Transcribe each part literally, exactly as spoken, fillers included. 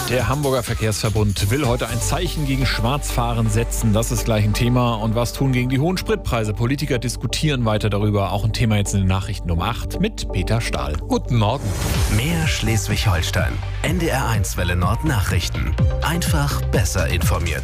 Der Hamburger Verkehrsverbund will heute ein Zeichen gegen Schwarzfahren setzen. Das ist gleich ein Thema. Und was tun gegen die hohen Spritpreise? Politiker diskutieren weiter darüber. Auch ein Thema jetzt in den Nachrichten um acht mit Peter Stahl. Guten Morgen. Mehr Schleswig-Holstein. N D R eins Welle Nord Nachrichten. Einfach besser informiert.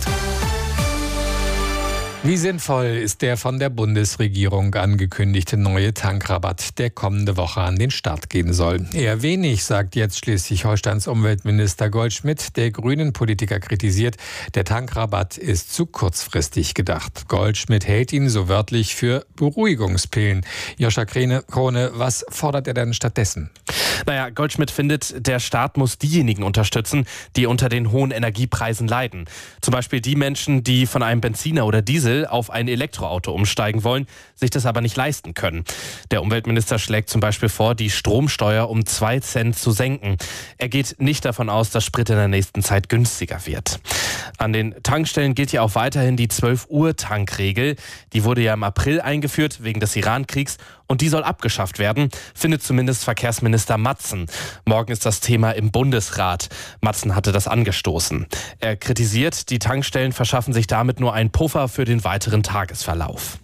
Wie sinnvoll ist der von der Bundesregierung angekündigte neue Tankrabatt, der kommende Woche an den Start gehen soll? Eher wenig, sagt jetzt Schleswig-Holsteins Umweltminister Goldschmidt. Der Grünen-Politiker kritisiert, der Tankrabatt ist zu kurzfristig gedacht. Goldschmidt hält ihn so wörtlich für Beruhigungspillen. Joscha Krone, was fordert er denn stattdessen? Naja, Goldschmidt findet, der Staat muss diejenigen unterstützen, die unter den hohen Energiepreisen leiden. Zum Beispiel die Menschen, die von einem Benziner oder Diesel auf ein Elektroauto umsteigen wollen, sich das aber nicht leisten können. Der Umweltminister schlägt zum Beispiel vor, die Stromsteuer um zwei Cent zu senken. Er geht nicht davon aus, dass Sprit in der nächsten Zeit günstiger wird. An den Tankstellen gilt ja auch weiterhin die zwölf Uhr Tankregel. Die wurde ja im April eingeführt wegen des Iran-Kriegs und die soll abgeschafft werden, findet zumindest Verkehrsminister Matzen. Morgen ist das Thema im Bundesrat. Matzen hatte das angestoßen. Er kritisiert, die Tankstellen verschaffen sich damit nur einen Puffer für den weiteren Tagesverlauf.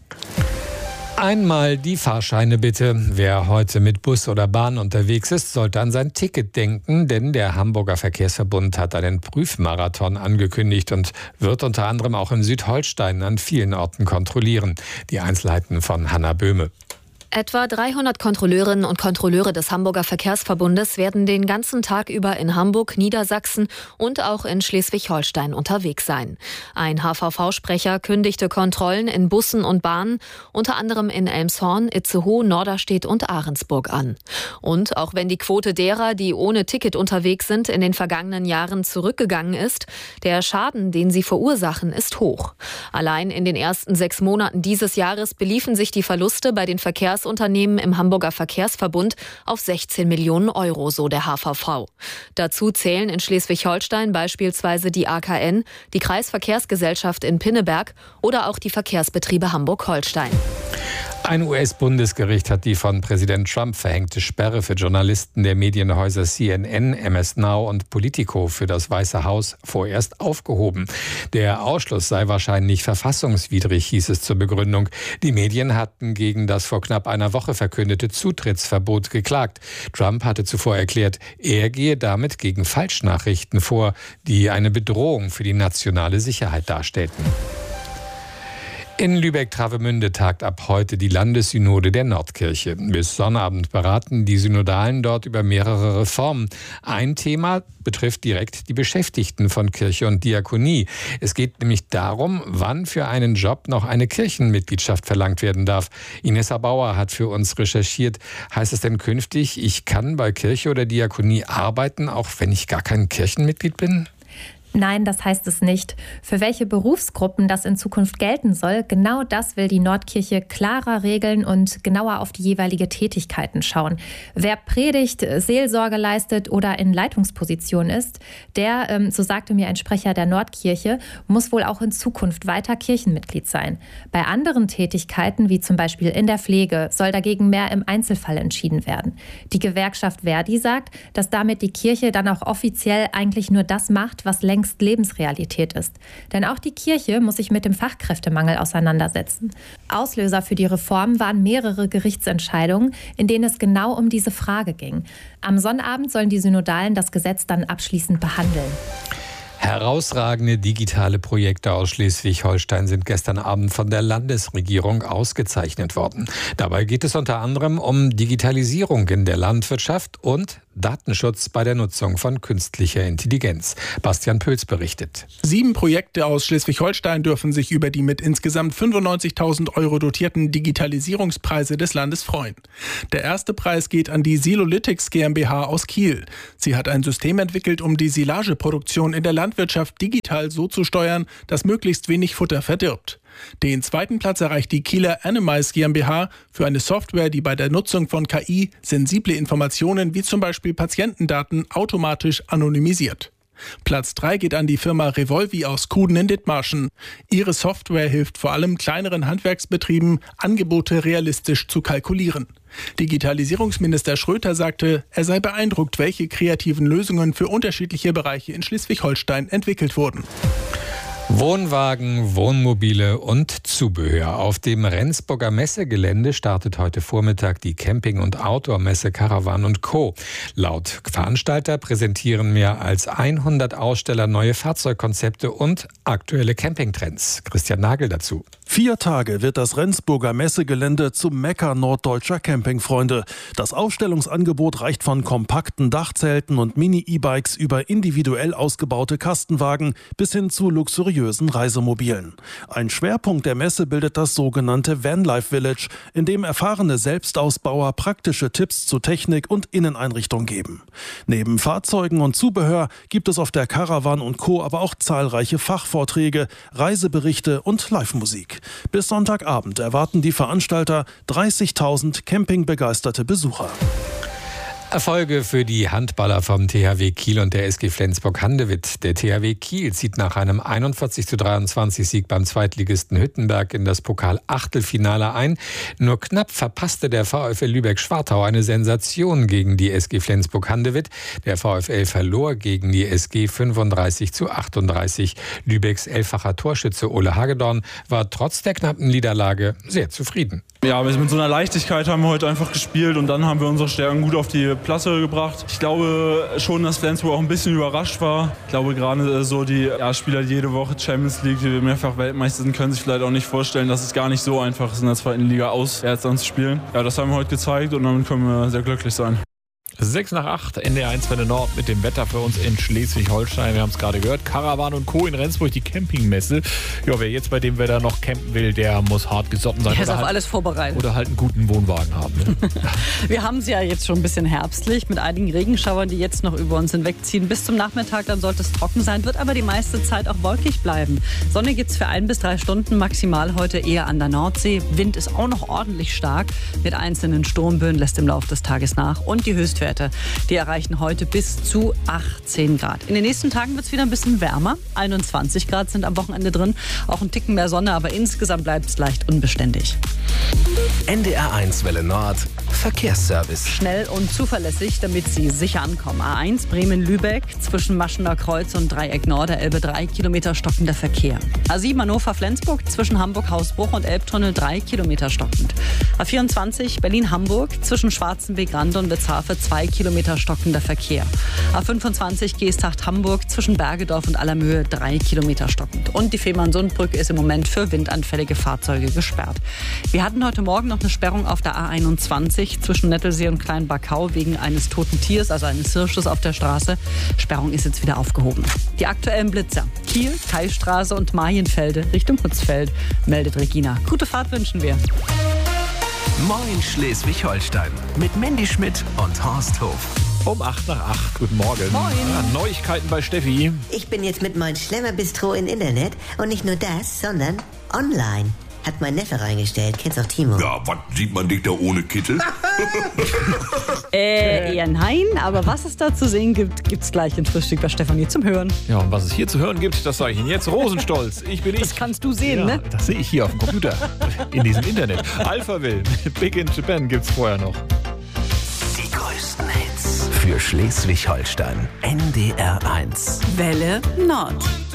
Einmal die Fahrscheine bitte. Wer heute mit Bus oder Bahn unterwegs ist, sollte an sein Ticket denken, denn der Hamburger Verkehrsverbund hat einen Prüfmarathon angekündigt und wird unter anderem auch in Südholstein an vielen Orten kontrollieren. Die Einzelheiten von Hanna Böhme. Etwa dreihundert Kontrolleurinnen und Kontrolleure des Hamburger Verkehrsverbundes werden den ganzen Tag über in Hamburg, Niedersachsen und auch in Schleswig-Holstein unterwegs sein. Ein H V V-Sprecher kündigte Kontrollen in Bussen und Bahnen, unter anderem in Elmshorn, Itzehoe, Norderstedt und Ahrensburg an. Und auch wenn die Quote derer, die ohne Ticket unterwegs sind, in den vergangenen Jahren zurückgegangen ist, der Schaden, den sie verursachen, ist hoch. Allein in den ersten sechs Monaten dieses Jahres beliefen sich die Verluste bei den Verkehrs Unternehmen im Hamburger Verkehrsverbund auf sechzehn Millionen Euro, so der H V V. Dazu zählen in Schleswig-Holstein beispielsweise die A K N, die Kreisverkehrsgesellschaft in Pinneberg oder auch die Verkehrsbetriebe Hamburg-Holstein. Ein U S-Bundesgericht hat die von Präsident Trump verhängte Sperre für Journalisten der Medienhäuser C N N, M S Now und Politico für das Weiße Haus vorerst aufgehoben. Der Ausschluss sei wahrscheinlich verfassungswidrig, hieß es zur Begründung. Die Medien hatten gegen das vor knapp einer Woche verkündete Zutrittsverbot geklagt. Trump hatte zuvor erklärt, er gehe damit gegen Falschnachrichten vor, die eine Bedrohung für die nationale Sicherheit darstellten. In Lübeck-Travemünde tagt ab heute die Landessynode der Nordkirche. Bis Sonnabend beraten die Synodalen dort über mehrere Reformen. Ein Thema betrifft direkt die Beschäftigten von Kirche und Diakonie. Es geht nämlich darum, wann für einen Job noch eine Kirchenmitgliedschaft verlangt werden darf. Inessa Bauer hat für uns recherchiert. Heißt es denn künftig, ich kann bei Kirche oder Diakonie arbeiten, auch wenn ich gar kein Kirchenmitglied bin? Nein, das heißt es nicht. Für welche Berufsgruppen das in Zukunft gelten soll, genau das will die Nordkirche klarer regeln und genauer auf die jeweilige Tätigkeiten schauen. Wer predigt, Seelsorge leistet oder in Leitungsposition ist, der, so sagte mir ein Sprecher der Nordkirche, muss wohl auch in Zukunft weiter Kirchenmitglied sein. Bei anderen Tätigkeiten, wie zum Beispiel in der Pflege, soll dagegen mehr im Einzelfall entschieden werden. Die Gewerkschaft Verdi sagt, dass damit die Kirche dann auch offiziell eigentlich nur das macht, was längst Lebensrealität ist. Denn auch die Kirche muss sich mit dem Fachkräftemangel auseinandersetzen. Auslöser für die Reform waren mehrere Gerichtsentscheidungen, in denen es genau um diese Frage ging. Am Sonnabend sollen die Synodalen das Gesetz dann abschließend behandeln. Herausragende digitale Projekte aus Schleswig-Holstein sind gestern Abend von der Landesregierung ausgezeichnet worden. Dabei geht es unter anderem um Digitalisierung in der Landwirtschaft und Datenschutz bei der Nutzung von künstlicher Intelligenz. Bastian Pöls berichtet. Sieben Projekte aus Schleswig-Holstein dürfen sich über die mit insgesamt fünfundneunzigtausend Euro dotierten Digitalisierungspreise des Landes freuen. Der erste Preis geht an die Silolytics GmbH aus Kiel. Sie hat ein System entwickelt, um die Silageproduktion in der Landwirtschaft digital so zu steuern, dass möglichst wenig Futter verdirbt. Den zweiten Platz erreicht die Kieler Animais GmbH für eine Software, die bei der Nutzung von K I sensible Informationen wie zum Beispiel Patientendaten automatisch anonymisiert. Platz drei geht an die Firma Revolvi aus Kuden in Dithmarschen. Ihre Software hilft vor allem kleineren Handwerksbetrieben, Angebote realistisch zu kalkulieren. Digitalisierungsminister Schröter sagte, er sei beeindruckt, welche kreativen Lösungen für unterschiedliche Bereiche in Schleswig-Holstein entwickelt wurden. Wohnwagen, Wohnmobile und Zubehör. Auf dem Rendsburger Messegelände startet heute Vormittag die Camping- und Outdoor-Messe Caravan und Co. Laut Veranstalter präsentieren mehr als hundert Aussteller neue Fahrzeugkonzepte und aktuelle Campingtrends. Christian Nagel dazu. Vier Tage wird das Rendsburger Messegelände zum Mekka norddeutscher Campingfreunde. Das Ausstellungsangebot reicht von kompakten Dachzelten und Mini-E-Bikes über individuell ausgebaute Kastenwagen bis hin zu luxuriösen Reisemobilen. Ein Schwerpunkt der Messe bildet das sogenannte Vanlife Village, in dem erfahrene Selbstausbauer praktische Tipps zu Technik und Inneneinrichtung geben. Neben Fahrzeugen und Zubehör gibt es auf der Caravan und Co. aber auch zahlreiche Fachvorträge, Reiseberichte und Live-Musik. Bis Sonntagabend erwarten die Veranstalter dreißigtausend campingbegeisterte Besucher. Erfolge für die Handballer vom T H W Kiel und der S G Flensburg-Handewitt. Der T H W Kiel zieht nach einem einundvierzig zu dreiundzwanzig Sieg beim Zweitligisten Hüttenberg in das Pokal-Achtelfinale ein. Nur knapp verpasste der VfL Lübeck-Schwartau eine Sensation gegen die S G Flensburg-Handewitt. Der VfL verlor gegen die S G fünfunddreißig zu achtunddreißig. Lübecks elffacher Torschütze Ole Hagedorn war trotz der knappen Niederlage sehr zufrieden. Ja, mit so einer Leichtigkeit haben wir heute einfach gespielt und dann haben wir unsere Stärken gut auf die Platte gebracht. Ich glaube schon, dass Flensburg auch ein bisschen überrascht war. Ich glaube gerade so die ja, Spieler, die jede Woche Champions League, die mehrfach Weltmeister sind, können sich vielleicht auch nicht vorstellen, dass es gar nicht so einfach ist, in der zweiten Liga auswärts dann zu spielen. Ja, das haben wir heute gezeigt und damit können wir sehr glücklich sein. sechs nach acht, N D R eins Welle Nord mit dem Wetter für uns in Schleswig-Holstein. Wir haben es gerade gehört, Caravan und Co. in Rendsburg, die Campingmesse. Ja, wer jetzt bei dem Wetter noch campen will, der muss hart gesotten sein. Der ist oder auf halt, alles vorbereitet. Oder halt einen guten Wohnwagen haben. Ne? Wir haben es ja jetzt schon ein bisschen herbstlich mit einigen Regenschauern, die jetzt noch über uns hinwegziehen. Bis zum Nachmittag, dann sollte es trocken sein, wird aber die meiste Zeit auch wolkig bleiben. Sonne gibt es für ein bis drei Stunden, maximal heute eher an der Nordsee. Wind ist auch noch ordentlich stark. Mit einzelnen Sturmböen lässt im Laufe des Tages nach. Und die Höchstwerte, die erreichen heute bis zu achtzehn Grad. In den nächsten Tagen wird es wieder ein bisschen wärmer. einundzwanzig Grad sind am Wochenende drin. Auch ein Ticken mehr Sonne, aber insgesamt bleibt es leicht unbeständig. N D R eins Welle Nord Verkehrsservice. Schnell und zuverlässig, damit Sie sicher ankommen. A eins Bremen-Lübeck zwischen Maschener Kreuz und Dreieck Nord, der Elbe drei Kilometer stockender Verkehr. A sieben Hannover-Flensburg zwischen Hamburg-Hausbruch und Elbtunnel drei Kilometer stockend. A vierundzwanzig Berlin-Hamburg zwischen Schwarzenbeek-Rande und Witzhafe zwei Kilometer stockender Verkehr. A fünfundzwanzig Geesthacht-Hamburg zwischen Bergedorf und Allermöhe drei Kilometer stockend. Und die Fehmarnsundbrücke ist im Moment für windanfällige Fahrzeuge gesperrt. Wir hatten heute Morgen noch eine Sperrung auf der A einundzwanzig zwischen Nettelsee und Kleinbackau wegen eines toten Tiers, also eines Hirsches auf der Straße. Sperrung ist jetzt wieder aufgehoben. Die aktuellen Blitzer: Kiel, Kaistraße und Marienfelde Richtung Putzfeld, meldet Regina. Gute Fahrt wünschen wir. Moin Schleswig-Holstein mit Mandy Schmidt und Horst Hof. Um acht nach acht, guten Morgen. Moin. Ja, Neuigkeiten bei Steffi. Ich bin jetzt mit meinem Schlemmerbistro im Internet und nicht nur das, sondern online. Hat mein Neffe reingestellt. Kennst auch Timo? Ja, was sieht man dich da ohne Kittel? äh, eher nein, aber was es da zu sehen gibt, gibt's gleich in Frühstück bei Stefanie zum Hören. Ja, und was es hier zu hören gibt, das sage ich Ihnen jetzt. Rosenstolz, ich bin ich. Das kannst du sehen, ja, ne? Das sehe ich hier auf dem Computer, in diesem Internet. Alphaville, Big in Japan gibt's vorher noch. Die größten Hits für Schleswig-Holstein. N D R eins Welle Nord.